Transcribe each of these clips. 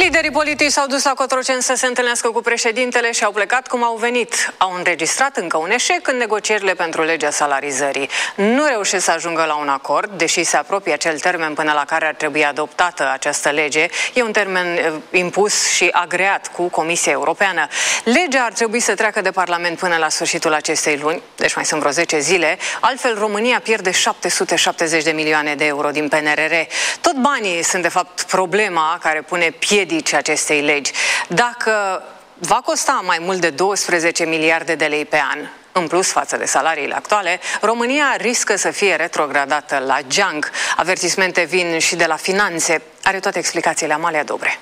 Liderii politici s-au dus la Cotroceni să se întâlnească cu președintele și au plecat cum au venit. Au înregistrat încă un eșec în negocierile pentru legea salarizării. Nu reușesc să ajungă la un acord, deși se apropie acel termen până la care ar trebui adoptată această lege. E un termen impus și agreat cu Comisia Europeană. Legea ar trebui să treacă de Parlament până la sfârșitul acestei luni, deci mai sunt vreo 10 zile. Altfel, România pierde 770 de milioane de euro din PNRR. Tot banii sunt, de fapt, problema care pune piedici acestei legi. Dacă va costa mai mult de 12 miliarde de lei pe an, în plus față de salariile actuale, România riscă să fie retrogradată la geanc. Avertismente vin și de la finanțe. Are toate explicațiile Amalia Dobre.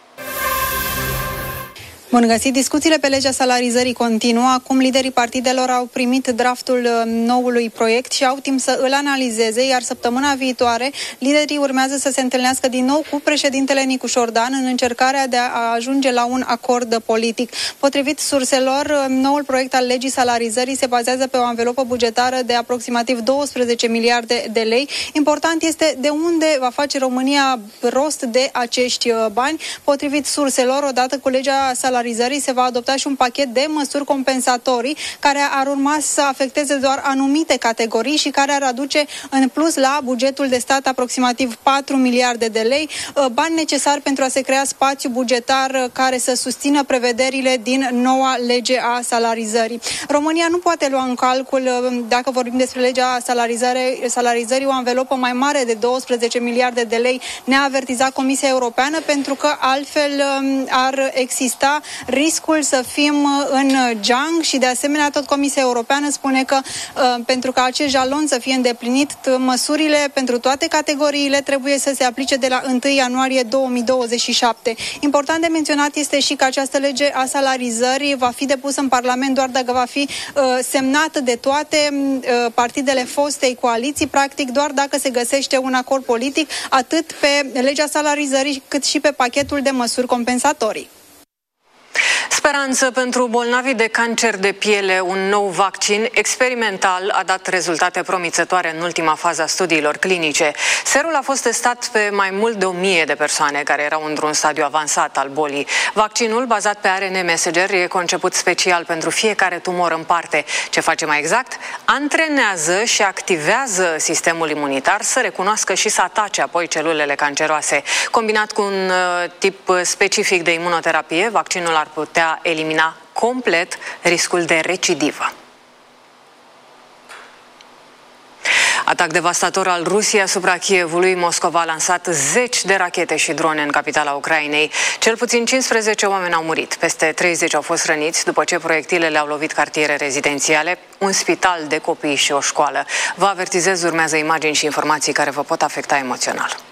Bun găsit! Discuțiile pe legea salarizării continuă. Acum liderii partidelor au primit draftul noului proiect și au timp să îl analizeze, iar săptămâna viitoare liderii urmează să se întâlnească din nou cu președintele Nicu Șordan în încercarea de a ajunge la un acord politic. Potrivit surselor, noul proiect al legii salarizării se bazează pe o anvelopă bugetară de aproximativ 12 miliarde de lei. Important este de unde va face România rost de acești bani. Potrivit surselor, odată cu legea salarizării se va adopta și un pachet de măsuri compensatorii care ar urma să afecteze doar anumite categorii și care ar aduce în plus la bugetul de stat aproximativ 4 miliarde de lei, bani necesari pentru a se crea spațiu bugetar care să susțină prevederile din noua lege a salarizării. România nu poate lua în calcul, dacă vorbim despre legea salarizării, o anvelopă mai mare de 12 miliarde de lei, ne-a avertizat Comisia Europeană, pentru că altfel ar exista riscul să fim în geanc și de asemenea tot Comisia Europeană spune că pentru ca acest jalon să fie îndeplinit, măsurile pentru toate categoriile trebuie să se aplice de la 1 ianuarie 2027. Important de menționat este și că această lege a salarizării va fi depusă în Parlament doar dacă va fi semnată de toate partidele fostei coaliții, practic doar dacă se găsește un acord politic atât pe legea salarizării cât și pe pachetul de măsuri compensatorii. Speranță pentru bolnavii de cancer de piele. Un nou vaccin experimental a dat rezultate promițătoare în ultima fază a studiilor clinice. Serul a fost testat pe mai mult de 1000 de persoane care erau într-un stadiu avansat al bolii. Vaccinul, bazat pe ARN messenger, e conceput special pentru fiecare tumor în parte. Ce face mai exact? Antrenează și activează sistemul imunitar să recunoască și să atace apoi celulele canceroase. Combinat cu un tip specific de imunoterapie, vaccinul ar putea elimina complet riscul de recidivă. Atac devastator al Rusiei asupra Kievului. Moscova a lansat 10 de rachete și drone în capitala Ucrainei. Cel puțin 15 oameni au murit. Peste 30 au fost răniți după ce proiectilele au lovit cartiere rezidențiale, un spital de copii și o școală. Vă avertizez, urmează imagini și informații care vă pot afecta emoțional.